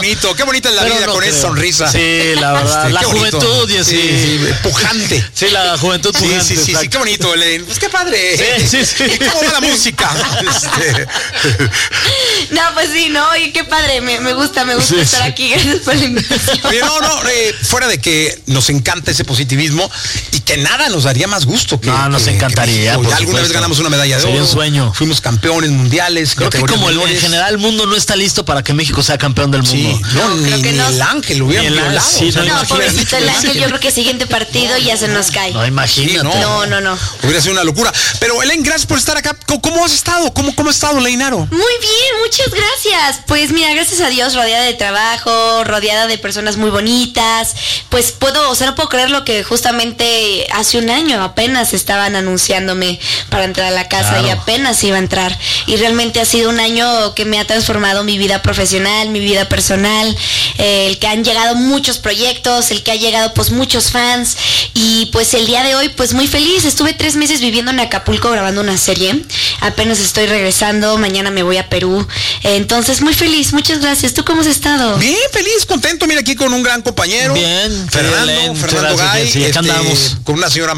qué bonita es la vida con esa sonrisa. Sí, la verdad. La juventud y así. Sí, pujante. Sí, la juventud pujante. Sí, qué bonito, Elaine. Pues qué padre. Sí. ¿Y cómo va la música? No, pues sí, ¿no? Y qué padre, me gusta estar aquí. Gracias por la invitación. Oye, fuera de que nos encanta ese positivismo y que nada nos daría más gusto que... nos encantaría. Que alguna vez ganamos una medalla de oro. Sería un sueño. Fuimos campeones mundiales. Creo que como en general el mundo no está listo para que México sea campeón del mundo. Sí, ni el Ángel lo hubieran violado. Sí, no, pobrecito el Ángel, yo creo que el siguiente partido ya se nos cae. No, imagínate. Sí, no. Hubiera sido una locura. Pero Elaine, gracias por estar acá. ¿Cómo has estado? ¿Cómo ha estado, Leinaro? Muy bien, muchas gracias. Pues mira, gracias a Dios, rodeada de trabajo, rodeada de personas muy bonitas. Pues no puedo creer lo que justamente hace un año apenas estaban anunciándome para entrar a la casa y apenas iba a entrar. Y realmente ha sido un año que me ha transformado mi vida profesional, mi vida personal, el que han llegado muchos proyectos, el que ha llegado pues muchos fans. Y pues el día de hoy pues muy feliz. Estuve 3 meses viviendo en Acapulco grabando una serie. Apenas estoy regresando, mañana me voy a Perú. Entonces muy feliz, muchas gracias. ¿Tú cómo has estado? Bien, feliz, contento. Mira, aquí con un gran compañero. Bien, Fernando Gay. Sí, acá andamos. Con una señora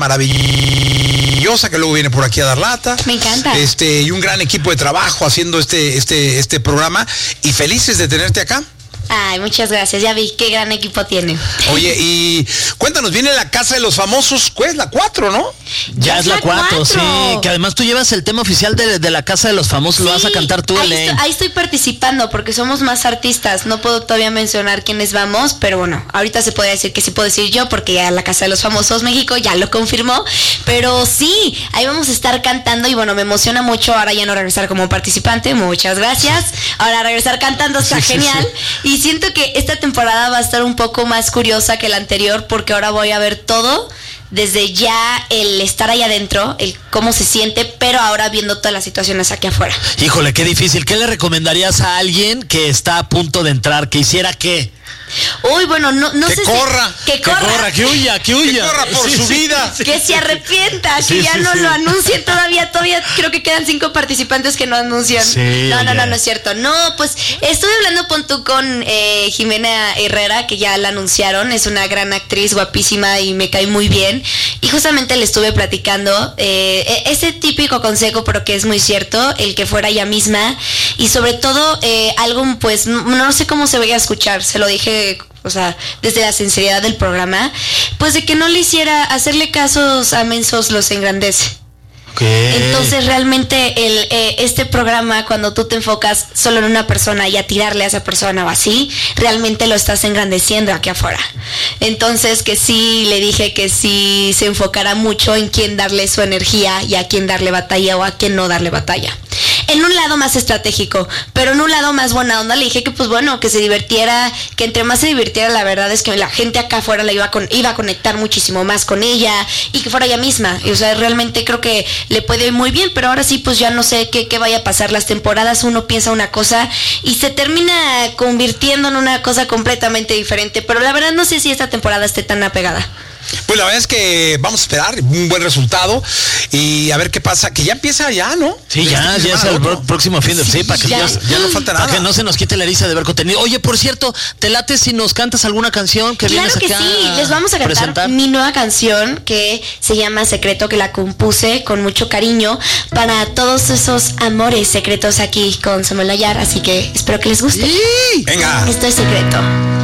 maravillosa que luego viene por aquí a dar lata. Me encanta. Y un gran equipo de trabajo haciendo este programa. Y felices de tenerte acá. Ay, muchas gracias, ya vi qué gran equipo tiene. Oye, y cuéntanos, viene la Casa de los Famosos, ¿cuál? La 4, ¿no? Ya es la 4, sí, que además tú llevas el tema oficial de la Casa de los Famosos, sí, lo vas a cantar tú, Elaine. Ahí estoy participando porque somos más artistas, no puedo todavía mencionar quiénes vamos, pero bueno, ahorita se podría decir que sí puedo decir yo porque ya la Casa de los Famosos México ya lo confirmó, pero sí, ahí vamos a estar cantando y bueno, me emociona mucho ahora ya no regresar como participante, muchas gracias, ahora regresar cantando está genial. Y siento que esta temporada va a estar un poco más curiosa que la anterior porque ahora voy a ver todo desde ya el estar ahí adentro, el cómo se siente, pero ahora viendo todas las situaciones aquí afuera. Híjole, qué difícil. ¿Qué le recomendarías a alguien que está a punto de entrar? ¿Que hiciera qué? Uy, bueno, no sé corra, si... Que corra. Que huya. Que corra por su vida. Que se arrepienta, que ya no lo anuncien todavía creo que quedan 5 participantes que no anuncian. No es cierto. No, pues estuve hablando con Jimena Herrera, que ya la anunciaron, es una gran actriz, guapísima y me cae muy bien. Y justamente le estuve platicando ese típico consejo, pero que es muy cierto, el que fuera ella misma y sobre todo algo, pues no sé cómo se vaya a escuchar, se lo dije, o sea, desde la sinceridad del programa, pues de que no le hiciera hacerle casos a mensos los engrandece. Okay. Entonces realmente este programa, cuando tú te enfocas solo en una persona y a tirarle a esa persona o así, realmente lo estás engrandeciendo aquí afuera. Entonces que sí, le dije que sí se enfocara mucho en quién darle su energía y a quién darle batalla o a quién no darle batalla. En un lado más estratégico, pero en un lado más buena onda le dije que pues bueno, que se divirtiera, que entre más se divirtiera, la verdad es que la gente acá afuera iba a conectar muchísimo más con ella y que fuera ella misma. Y, o sea, realmente creo que le puede ir muy bien, pero ahora sí pues ya no sé qué vaya a pasar. Las temporadas uno piensa una cosa y se termina convirtiendo en una cosa completamente diferente, pero la verdad no sé si esta temporada esté tan apegada. Pues la verdad es que vamos a esperar un buen resultado y a ver qué pasa, que ya empieza ya, ¿no? Sí, ya es el próximo fin de para que ya no falta nada. Para que no se nos quite la eriza de ver contenido. Oye, por cierto, ¿te late si nos cantas alguna canción que vienes acá? Claro que sí, les vamos a cantar mi nueva canción que se llama Secreto, que la compuse con mucho cariño para todos esos amores secretos aquí con Samuel Nayar, así que espero que les guste. Venga. Esto es Secreto.